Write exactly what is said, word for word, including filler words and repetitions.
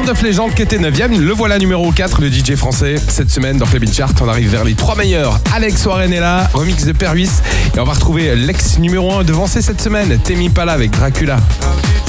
Duff Legend qui était neuvième, le voilà numéro quatre, le D J français. Cette semaine dans Club Chart, on arrive vers les trois meilleurs. Alex Warrenella, remix de Pervis. Et on va retrouver l'ex numéro un devancé cette semaine, Tame Impala avec Dracula.